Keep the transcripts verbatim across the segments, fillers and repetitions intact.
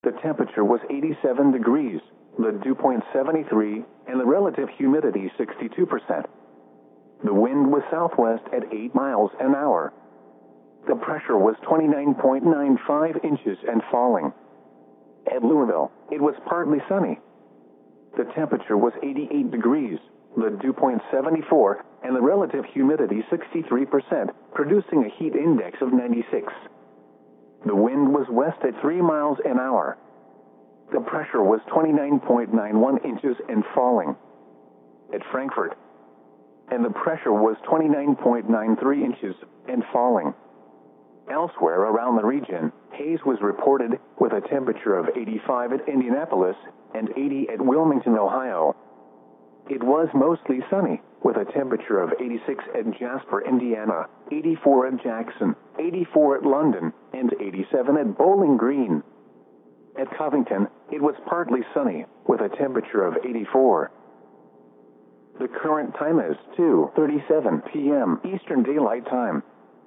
The temperature was eighty-seven degrees, the dew point seventy-three, and the relative humidity sixty-two percent. The wind was southwest at eight miles an hour. The pressure was twenty-nine point nine five inches and falling. At Louisville, it was partly sunny. The temperature was eighty-eight degrees, the dew point seventy-four, and the relative humidity sixty-three percent, producing a heat index of ninety-six. The wind was west at three miles an hour. The pressure was twenty-nine point nine one inches and falling. At Frankfurt, and the pressure was twenty-nine point nine three inches and falling. Elsewhere around the region, haze was reported, with a temperature of eighty-five at Indianapolis and eighty at Wilmington, Ohio. It was mostly sunny, with a temperature of eighty-six at Jasper, Indiana, eighty-four at Jackson, eighty-four at London, and eighty-seven at Bowling Green. At Covington, it was partly sunny, with a temperature of eighty-four. The current time is two thirty-seven p m Eastern Daylight Time.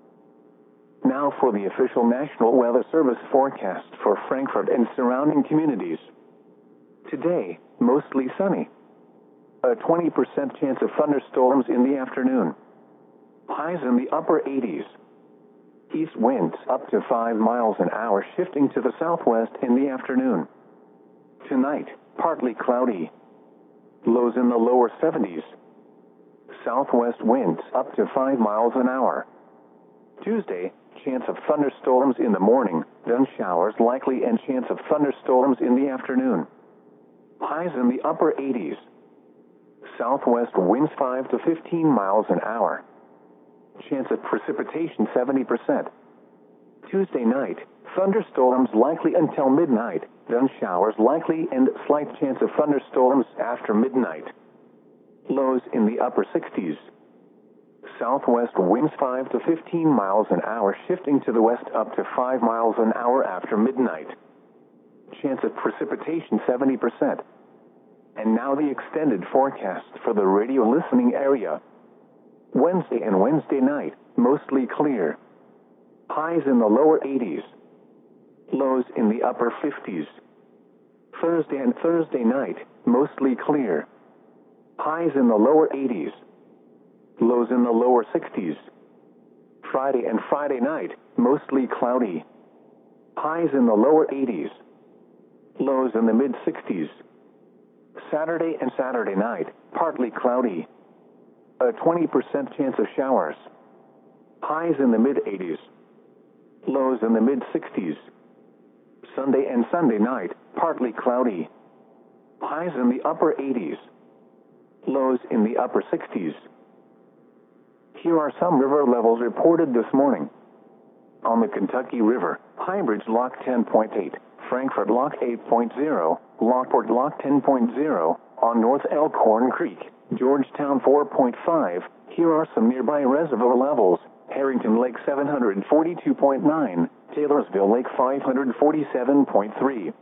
Now for the official National Weather Service forecast for Frankfurt and surrounding communities. Today, mostly sunny. A twenty percent chance of thunderstorms in the afternoon. Highs in the upper eighties. East winds up to five miles an hour, shifting to the southwest in the afternoon. Tonight, partly cloudy. Lows in the lower seventies. Southwest winds up to five miles an hour. Tuesday, chance of thunderstorms in the morning, then showers likely and chance of thunderstorms in the afternoon. Highs in the upper eighties. Southwest winds five to fifteen miles an hour. Chance of precipitation seventy percent. Tuesday night, thunderstorms likely until midnight, then showers likely and slight chance of thunderstorms after midnight. Lows in the upper sixties. Southwest winds five to fifteen miles an hour, shifting to the west up to five miles an hour after midnight. Chance of precipitation seventy percent. And now the extended forecast for the radio listening area. Wednesday and Wednesday night, mostly clear. Highs in the lower eighties. Lows in the upper fifties. Thursday and Thursday night, mostly clear. Highs in the lower eighties. Lows in the lower sixties. Friday and Friday night, mostly cloudy. Highs in the lower eighties. Lows in the mid sixties. Saturday and Saturday night, partly cloudy. A twenty percent chance of showers. Highs in the mid eighties. Lows in the mid sixties. Sunday and Sunday night, partly cloudy. Highs in the upper eighties. Lows in the upper sixties. Here are some river levels reported this morning. On the Kentucky River, Highbridge Lock ten point eight, Frankfurt Lock eight point zero, Lockport Lock ten point zero, on North Elkhorn Creek, Georgetown four point five. Here are some nearby reservoir levels. Harrington Lake seven hundred forty-two point nine, Taylorsville Lake five hundred forty-seven point three.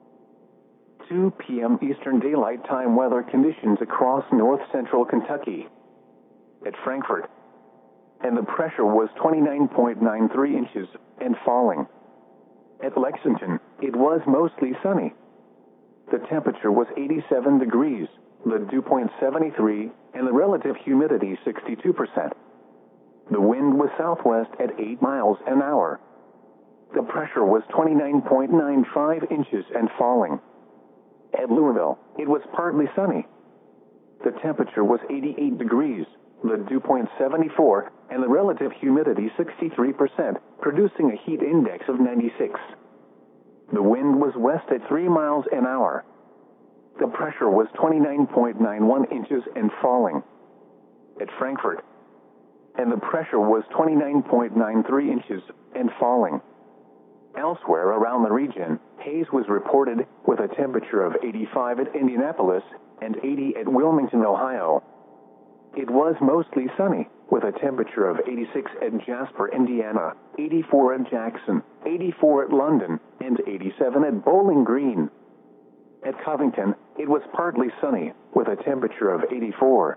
two p m Eastern Daylight Time weather conditions across north central Kentucky. At Frankfurt, and the pressure was twenty-nine point nine three inches and falling. At Lexington, it was mostly sunny. The temperature was eighty-seven degrees, the dew point seventy-three, and the relative humidity sixty-two percent. The wind was southwest at eight miles an hour. The pressure was twenty-nine point nine five inches and falling. At Louisville, it was partly sunny. The temperature was eighty-eight degrees, the dew point seventy-four, and the relative humidity sixty-three percent, producing a heat index of ninety-six. The wind was west at three miles an hour. The pressure was twenty-nine point nine one inches and falling. At Frankfurt, and the pressure was twenty-nine point nine three inches and falling. Elsewhere around the region, haze was reported, with a temperature of eighty-five at Indianapolis and eighty at Wilmington, Ohio. It was mostly sunny, with a temperature of eighty-six at Jasper, Indiana, eighty-four at Jackson, eighty-four at London, and eighty-seven at Bowling Green. At Covington, it was partly sunny, with a temperature of eighty-four.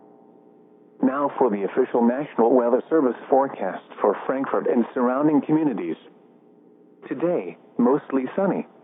Now for the official National Weather Service forecast for Frankfurt and surrounding communities. Today, mostly sunny.